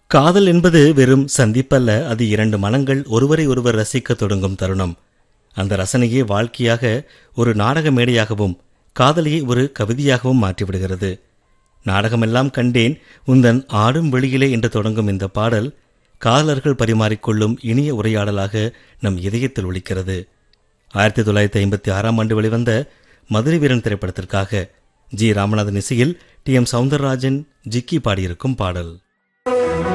காதல் என்பது வெறும் சந்திப்பல்ல, அது இரண்டு மனங்கள் ஒருவரை ஒருவர் ரசிக்க தொடங்கும் தருணம். அந்த ரசனையே வாழ்க்கையாக ஒரு நாடக மேடையாகவும் காதலியை ஒரு கவிதையாகவும் மாற்றிவிடுகிறது. நாடகமெல்லாம் கண்டேன் உந்தன் ஆடும் வெளியிலே என்று தொடங்கும் இந்த பாடல் காதலர்கள் பரிமாறிக்கொள்ளும் இனிய உரையாடலாக நம் இதயத்தில் ஒலிக்கிறது. 1956 வெளிவந்த மதுரை வீரன் திரைப்படத்திற்காக ஜி ராமநாதன் இசையில் டி எம் சௌந்தரராஜன் ஜிக்கி பாடியிருக்கும் பாடல்.